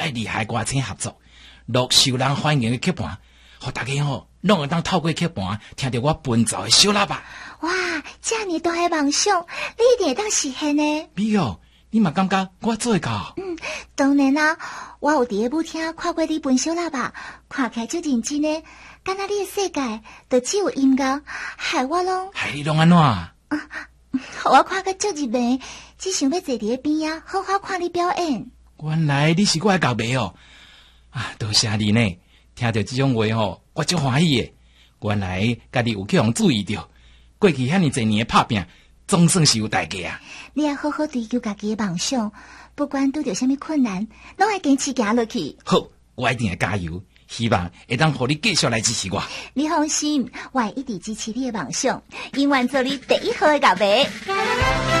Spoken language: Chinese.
介厉害歌星合作，录受人欢迎的曲盘，互大家拢会当透过曲盘听到我奔走的小喇叭。 哇，这么大的梦想，你一定会当实现呢。 美哦，你嘛感觉我做会到？ 当然啦，我有伫舞厅看过你奔小喇叭，看起来就认真呢。敢若你的世界就只有音乐，害你拢安怎？ 我看个足入迷，只想要坐伫边啊，好好看你表演。 原来你是我的后辈哦！多谢你呢，听到这种话我足欢喜的。原来家己有去互注意到，过去遐尼侪年的打拼，总算是有代价啊！ 你要好好追求家己的梦想，不管拄着什么困难，拢要坚持行落去。 好，我一定会加油，希望会当互你继续来支持我。 你放心，我会一直支持你的梦想，永远做你第一号的后辈。